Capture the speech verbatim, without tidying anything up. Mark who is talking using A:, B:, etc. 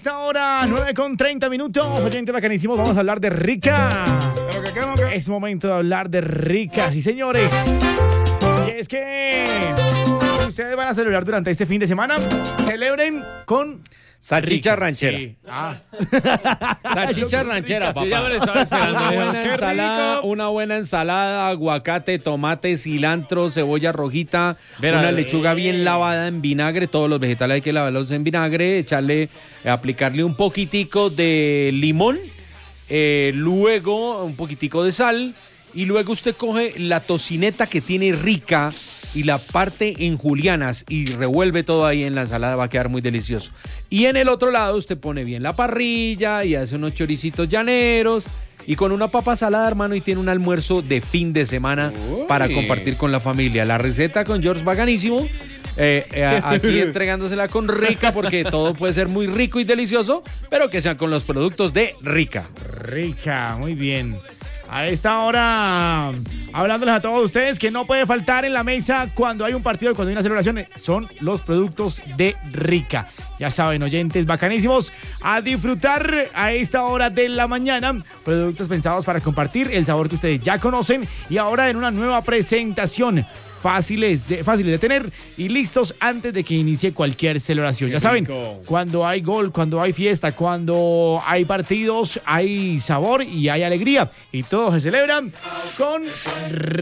A: esta hora, nueve con treinta minutos. Oyente bacanísimo, vamos a hablar de Rica.
B: ¿Pero qué, qué, no, qué?
A: Es momento de hablar de Rica, sí señores. Y es que ustedes van a celebrar durante este fin de semana. Celebren con
C: salchicha
A: Rica.
C: ranchera.
A: Sí. Ah.
C: Salchicha ranchera, papá.
D: Yo ya me lo estaba esperando.
C: Una
D: Leo.
C: buena
D: Qué
C: ensalada,
D: rico.
C: una buena ensalada, aguacate, tomate, cilantro, cebolla rojita,
D: Verá,
C: una lechuga
D: eh.
C: bien lavada en vinagre. Todos los vegetales hay que lavarlos en vinagre, echarle, aplicarle un poquitico de limón, eh, luego un poquitico de sal y luego usted coge la tocineta que tiene Rica y la parte en julianas y revuelve todo ahí en la ensalada, va a quedar muy delicioso. Y en el otro lado usted pone bien la parrilla y hace unos choricitos llaneros y con una papa salada, hermano, y tiene un almuerzo de fin de semana
D: Uy.
C: para compartir con la familia. La receta con George bacanísimo, eh, eh, aquí entregándosela con Rica porque todo puede ser muy rico y delicioso, pero que sean con los productos de Rica.
A: Rica, muy bien. A esta hora, hablándoles a todos ustedes que no puede faltar en la mesa cuando hay un partido, cuando hay una celebración, son los productos de Rica. Ya saben, oyentes bacanísimos, a disfrutar a esta hora de la mañana. Productos pensados para compartir el sabor que ustedes ya conocen y ahora en una nueva presentación. Fáciles de, fáciles de tener y listos antes de que inicie cualquier celebración.
D: Qué
A: ya saben,
D: rico.
A: cuando hay gol, cuando hay fiesta, cuando hay partidos, hay sabor y hay alegría. Y todos se celebran con